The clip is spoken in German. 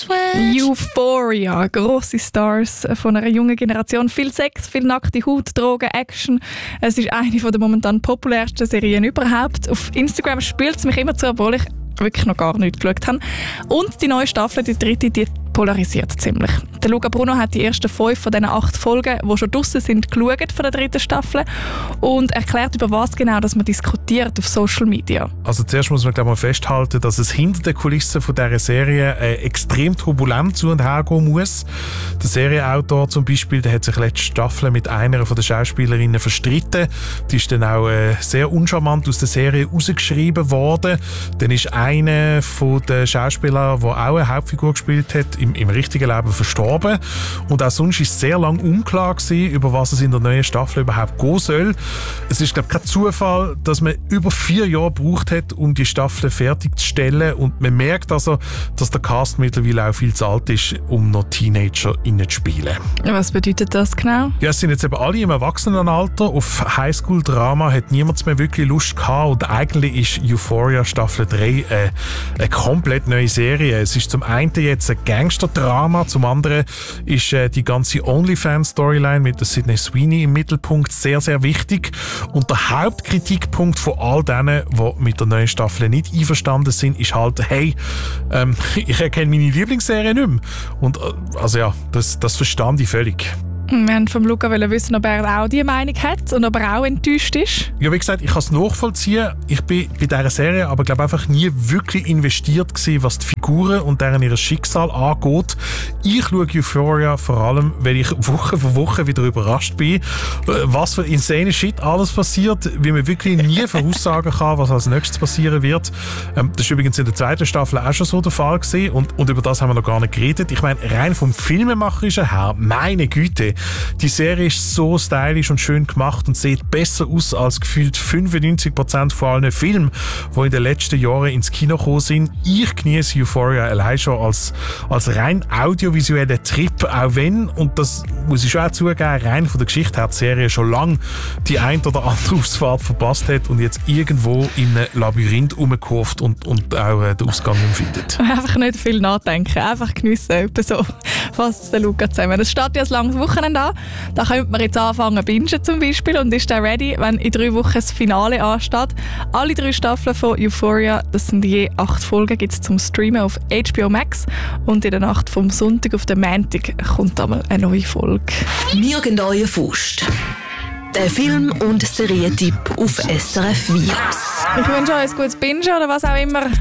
Euphoria, grosse Stars von einer jungen Generation. Viel Sex, viel nackte Haut, Drogen, Action. Es ist eine der momentan populärsten Serien überhaupt. Auf Instagram spült es mich immer zu, obwohl ich wirklich noch gar nichts geschaut habe. Und die neue Staffel, die dritte, die polarisiert ziemlich. Der Luca Bruno hat die ersten 5 von diesen 8 Folgen, die schon draussen sind, geschaut von der dritten Staffel und erklärt, über was genau dass man diskutiert auf Social Media. Also zuerst muss man, glaube ich, festhalten, dass es hinter den Kulissen von dieser Serie extrem turbulent zu und her gehen muss. Der Serienautor zum Beispiel, der hat sich letzte Staffel mit einer von den Schauspielerinnen verstritten. Die ist dann auch sehr uncharmant aus der Serie rausgeschrieben worden. Dann ist einer von den Schauspielern, der auch eine Hauptfigur gespielt hat, im richtigen Leben verstorben. Und auch sonst war es sehr lange unklar gewesen, über was es in der neuen Staffel überhaupt gehen soll. Es ist, glaube ich, kein Zufall, dass man über 4 Jahre gebraucht hat, um die Staffel fertigzustellen. Und man merkt also, dass der Cast mittlerweile auch viel zu alt ist, um noch Teenager zu spielen. Was bedeutet das genau? Ja, es sind jetzt eben alle im Erwachsenenalter. Auf Highschool-Drama hat niemand mehr wirklich Lust gehabt. Und eigentlich ist Euphoria Staffel 3 eine komplett neue Serie. Es ist zum einen jetzt ein Gangster-Drama, zum anderen ist die ganze OnlyFans-Storyline mit der Sydney Sweeney im Mittelpunkt sehr, sehr wichtig. Und der Hauptkritikpunkt von all denen, die mit der neuen Staffel nicht einverstanden sind, ist halt, hey, ich erkenne meine Lieblingsserie nicht mehr. Und also ja, das verstand ich völlig. Wir wollten vom Luca wissen, ob er auch diese Meinung hat und ob er auch enttäuscht ist. Ja, wie gesagt, ich kann es nachvollziehen. Ich bin bei dieser Serie aber glaube einfach nie wirklich investiert gewesen, was die Figuren und deren ihr Schicksal angeht. Ich schaue Euphoria vor allem, weil ich Woche für Woche wieder überrascht bin, was für insane Shit alles passiert, wie man wirklich nie voraussagen kann, was als nächstes passieren wird. Das ist übrigens in der zweiten Staffel auch schon so der Fall gewesen und über das haben wir noch gar nicht geredet. Ich meine, rein vom Filmemacherischen her, meine Güte, die Serie ist so stylisch und schön gemacht und sieht besser aus als gefühlt 95% von allen Filmen, die in den letzten Jahren ins Kino gekommen sind. Ich genieße Euphoria allein schon als rein audiovisueller Trip, auch wenn, und das muss ich schon auch zugeben, rein von der Geschichte her die Serie schon lange die ein oder andere Ausfahrt verpasst hat und jetzt irgendwo in einem Labyrinth rumkurft und auch den Ausgang findet. Einfach nicht viel nachdenken, einfach geniessen, etwa so fasst der Luca zusammen. Es steht ja ein langes Wochenende an. Da könnte man jetzt anfangen zu bingen zum Beispiel und ist dann ready, wenn in 3 Wochen das Finale ansteht. Alle 3 Staffeln von Euphoria, das sind je 8 Folgen, gibt es zum Streamen auf HBO Max und in der Nacht vom Sonntag auf den Montag kommt einmal eine neue Folge. Nirgendwo Faust. Der Film- und Serientipp auf SRF Virus. Ich wünsche euch ein gutes Bingen oder was auch immer